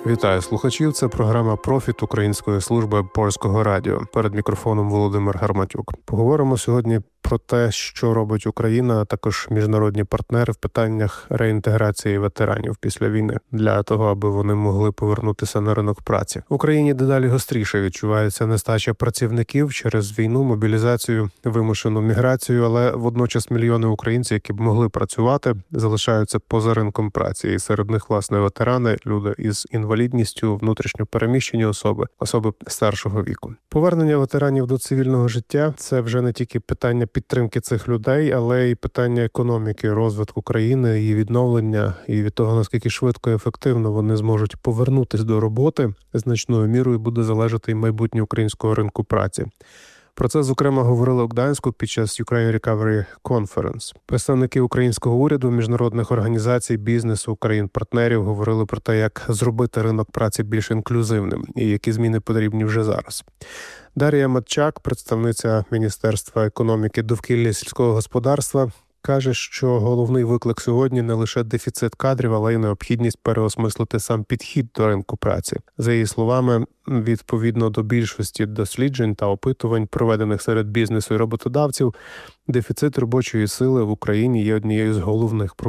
Вітаю слухачів. Це програма «Профіт» Української служби Польського радіо. Перед мікрофоном Володимир Гарматюк. Поговоримо сьогодні про те, що робить Україна, а також міжнародні партнери в питаннях реінтеграції ветеранів після війни, для того, аби вони могли повернутися на ринок праці. В Україні дедалі гостріше відчувається нестача працівників через війну, мобілізацію, вимушену міграцію, але водночас мільйони українців, які б могли працювати, залишаються поза ринком праці. І серед них, власне, ветерани, люди із інвалідністю, внутрішньо переміщені особи старшого віку. Повернення ветеранів до цивільного життя – це вже не тільки питання підтримки цих людей, але й питання економіки, розвитку країни, її відновлення і від того, наскільки швидко і ефективно вони зможуть повернутися до роботи, значною мірою буде залежати й майбутнє українського ринку праці. Про це, зокрема, говорили у Гданську під час Ukraine Recovery Conference. Представники українського уряду, міжнародних організацій, бізнесу, країн-партнерів говорили про те, як зробити ринок праці більш інклюзивним і які зміни потрібні вже зараз. Дар'я Матчак, представниця Міністерства економіки, довкілля і сільського господарства, каже, що головний виклик сьогодні не лише дефіцит кадрів, але й необхідність переосмислити сам підхід до ринку праці. За її словами, відповідно до більшості досліджень та опитувань, проведених серед бізнесу і роботодавців, дефіцит робочої сили в Україні є однією з головних проблем.